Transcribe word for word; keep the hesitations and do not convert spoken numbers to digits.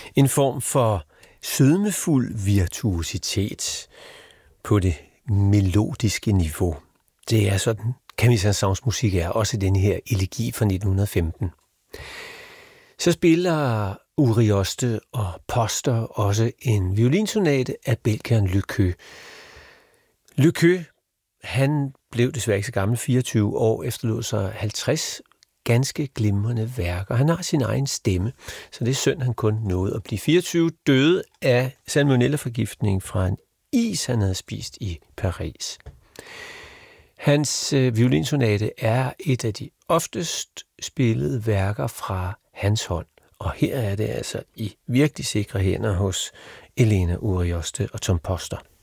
En form for sødmefuld virtuositet på det melodiske niveau. Det er sådan, Camille Saint-Saëns musik er, også den her elegi fra nitten femten. Så spiller Urioste og Poster også en violinsonate af belgieren Lequeux. Lequeux, han blev desværre ikke så gammel, fireogtyve år, efterlod sig halvtreds ganske glimrende værker. Han har sin egen stemme, så det er synd, han kun nåede at blive fireogtyve, døde af salmonella-forgiftning fra en is, han havde spist i Paris. Hans øh, violinsonate er et af de oftest spillede værker fra hans hånd, og her er det altså i virkelig sikre hænder hos Elena Urioste og Tom Poster.